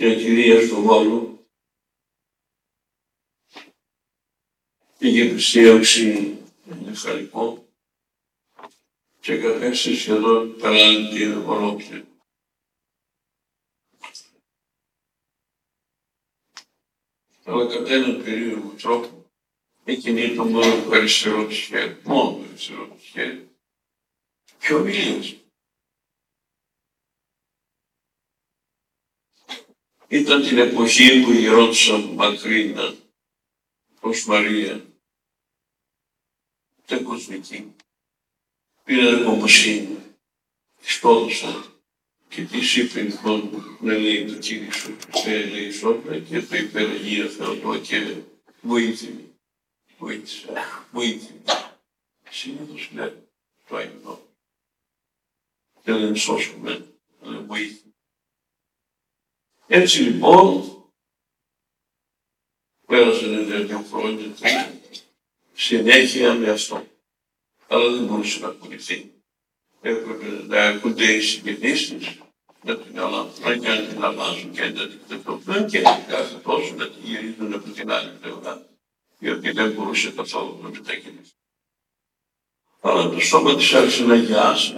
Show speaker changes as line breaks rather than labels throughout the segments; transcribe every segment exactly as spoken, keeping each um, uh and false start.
μια κυρία στο Βόλο είχε πλησίαξει εγκεφαλικό και κατέξει σχεδόν παράλυτη ολόκληρη. Αλλά κατά έναν περίεργο τρόπο εκείνη το μόνο το αριστερό της χέρι, μόνο το αριστερό της χέρι, και ομιλίασε. Ήταν την εποχή που γερόντουσαν μακρίνα ως Μαρία, τα κοσμική. Πήραν κομποσύνη, της το έδωσαν και της είπε λοιπόν να λέει το Κύριε σου, Χριστέ, λέει σώπλα και το υπεραγία Θεότο και βοήθημη, βοήθησε, βοήθημη. Συνήθως λέει το Άγιο. Δεν είναι σώσουμε, αλλά βοήθημη. Έτσι λοιπόν, πέρασαν δύο χρόνια, συνέχεια με αυτό. Αλλά δεν μπορούσε να ακολουθεί. Έπρεπε να ακούνται οι συγγενείς της, να την αλλάζουν και να την αλλάζουν και να την εκτελούν και κάθε τόσο να την γυρίζουν από την άλλη πλευρά, γιατί δεν μπορούσε καθόλου να μετακινηθεί. Αλλά το σώμα της άρχισε να γιάσει,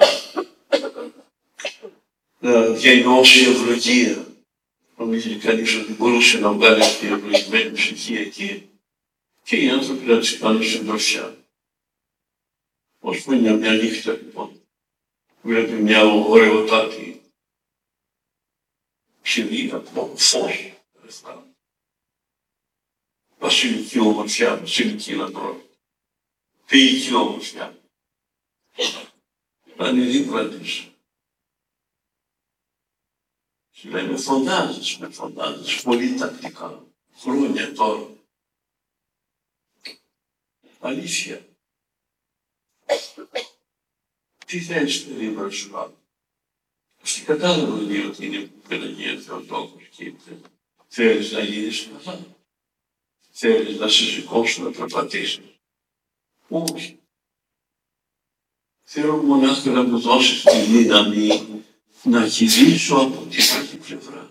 να βγαίνει όση ευλογία. Νομίζει κανείς ότι μπορούσε να βγάλει αυτή η ευλογημένη ψυχή εκεί και οι άνθρωποι να τις κάνουν συντροφιά. Ως που είναι μια νύχτα λοιπόν, βλέπει μια ωραιοτάτη κυρία από φως, βασιλική ομορφιά, βασιλική λαμπρότητα, ποιητική ομορφιά. Αν είναι δίπλα της. Και λέει με φωνάζεις, με φωνάζεις, πολύ τακτικά, χρόνια τώρα. Αλήθεια. Τι θέλεις περίπου να σου κάνω. Αυτή κατάλαβε λέει ότι είναι Παναγία Θεοτόκος και είπε θέλεις να γίνεις καλά. Θέλεις να σε σηκώσω να περπατήσεις. Όχι. Θέλω μονάχα να μου δώσεις τη δύναμη να γυρίσω από την άλλη πλευρά.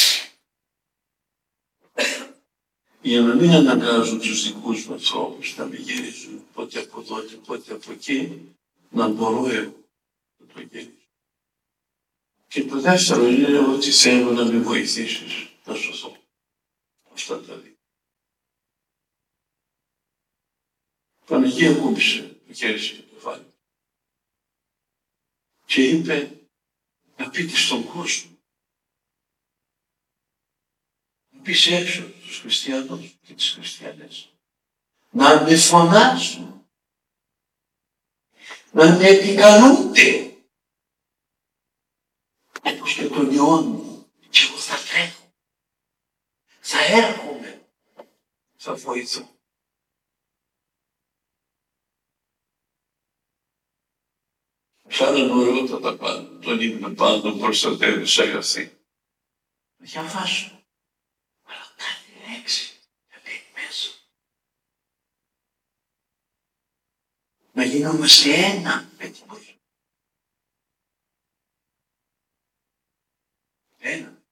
Για να μην αναγκάζω τους δικούς μου ανθρώπους να με γυρίζουν πότε από εδώ και πότε από εκεί, να μπορώ εγώ να το γυρίσω. Και το δεύτερο είναι ότι θέλω να με βοηθήσεις να σωθώ. Αυτά τα δύο. Η Παναγία κούμπησε το χέρι στο κεφάλι και είπε να πείτε στον κόσμο, να πεις έξω τους χριστιανούς και τις χριστιανές, να με φωνάζουν, να με επικαλούνται, όπως και τον Υιόν μου, και εγώ θα τρέχω, θα έρχομαι, θα βοηθώ. Σαν να ωραιότατα πάντα, τον ύμνο πάντα προστατεύεις αγαθή. Να διαβάσω, αλλά κάθε λέξη να μπαίνει μέσα. Να γινόμαστε ένα με την ζωή. Ένα.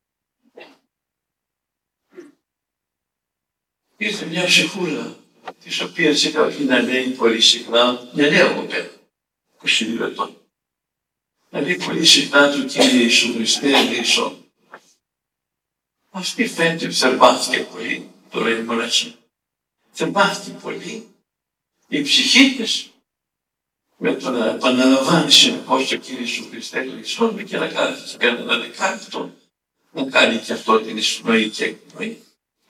Ήρθε μια ψυχούλα, της οποίας είχα πει να λέει πολύ συχνά, μια νέα κοπέλα, είκοσι δύο ετών. Να λέει πολύ συχνά του Κύριε Ιησού Χριστέ ελεησόν. Αυτή φαίνεται θερμάθηκε πολύ, τώρα είναι μοναχή. Θερμάθηκε πολύ η ψυχή της με το να επαναλαμβάνει συνεχώς το Κύριε Ιησού Χριστέ ελεησόν και να κάνει και ένα δεκάλεπτο, να κάνει και αυτό την εισπνοή και εκπνοή.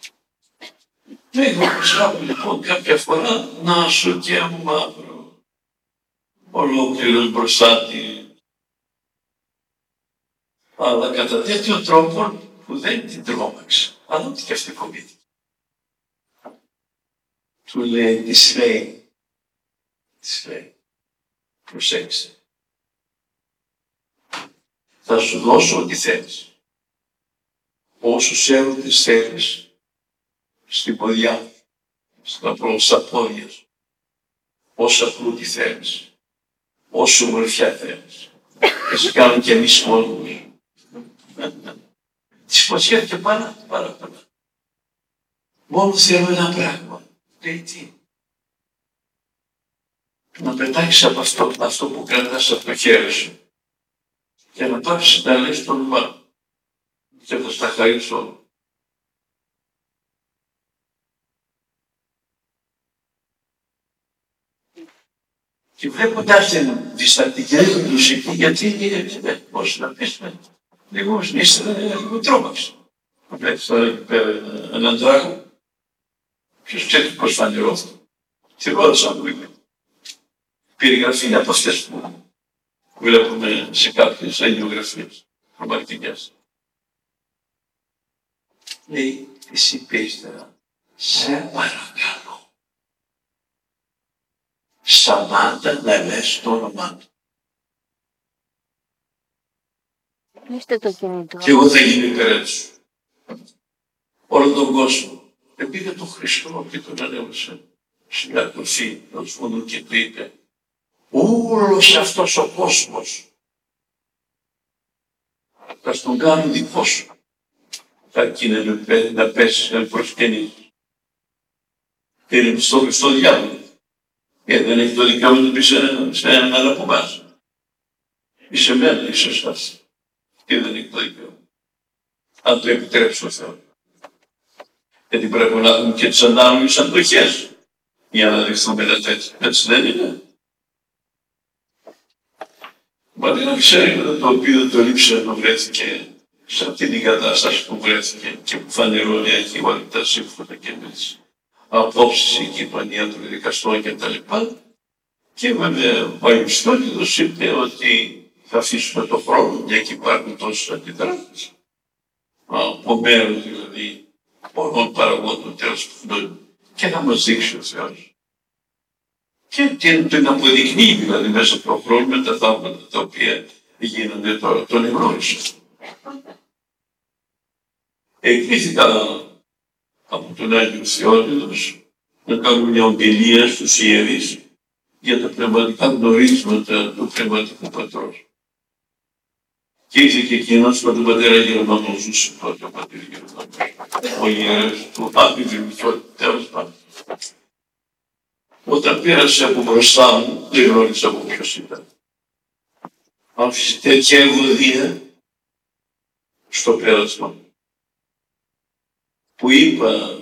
Λέγω προσάπου λοιπόν κάποια φορά να σου και μου μαύρο, ολόκληρος μπροστά τη. Αλλά κατά τέτοιο τρόπο που δεν την τρόμαξε, αλλά ούτε και αυτή κομίτη. Του λέει, της λέει, της λέει, προσέξτε, θα σου δώσω ό,τι θέλεις. Όσους έρωτες θέλεις, στην ποδιά, στα πρώτα πόδια σου, όσα πλούτη θέλεις, όσο ομορφιά θέλεις. Θα σε κάνουν και εμείς μόνος. Τις υποσχέθηκε πάρα, πάρα πολλά. Μόνο θέλω ένα πράγμα. Λέει τι. Να πετάξεις από αυτό, αυτό που κρατάς από το χέρι σου και να πάψεις να λες το όνομά μου και θα στα χαρίσω όλα. Και βλέποντας την διστακτική μουσική, γιατί πώς να πεις, λίγο ύστερα λίγο τρόμαξε. Βλέπεις τώρα εκεί πέρα έναν δράκο, ποιος ξέρει πώς φανερώθηκε. Τι ρώτησα που είναι. Περιγραφή είναι από αυτές που βλέπουμε σε κάποιες αγιογραφίες ρομαντικές. Λέει, εσύ είπε ύστερα, σε παρακαλώ, σταμάτα να λες το όνομά του.
Είστε το κινητό.
Και εγώ θα γίνω υπέρ σου. Όλο τον κόσμο. Επειδή τον Χριστό και τον ανέβασε σε μια κορφή του φωνού και του είπε, όλος αυτός ο κόσμος θα στον κάνω δικό σου. Θα εκείνα να πέσει, να προσκυνείς. Και είναι στο Χριστό διάβολο. Γιατί δεν έχει το δικαίωμα να πει σε έναν άλλο από εμάς. Είσαι μένα, είσαι εσάς. Και δεν έχει το δικαίωμα. Αν το επιτρέψει ο Θεός. Γιατί πρέπει να έχουμε και τις ανάλογες αντοχές για να δεχθούμε τα τέτοια. Έτσι δεν είναι. Μα δεν ξέρετε το οποίο το λείψε να βρέθηκε σε αυτή την κατάσταση που βρέθηκε και που φανερώνει εκεί όλα τα σύμφωνα και με τις απόψεις εκεί των ιατρών δικαστών και τα λοιπά. Και βέβαια ο Αριστότελος είπε ότι θα αφήσουμε το χρόνο, μια και υπάρχουν τόσες αντιδράσεις. Από μέρος δηλαδή πολλών παραγόντων τέλος πάντων και να μας δείξει ο Θεός. Και την αποδεικνύει δηλαδή μέσα από τον χρόνο με τα θαύματα τα οποία γίνονται τώρα, τον εγνώρισε. Εκκλήθηκα από τον Άγιο Θεότυλος να κάνουμε μια ομιλία στους ιερείς για τα πνευματικά γνωρίσματα του πνευματικού πατρός. Και ήρθε και εκείνος με τον πατέρα Γερμανό, ζούσε τότε ο πατήρ Γερμανός, ο ιερέας του Άπηδη, τέλος πάντων. Όταν πέρασε από μπροστά μου, δεν γνώρισα από ποιος ήταν. Άφησε τέτοια ευωδία στο πέρασμα που είπα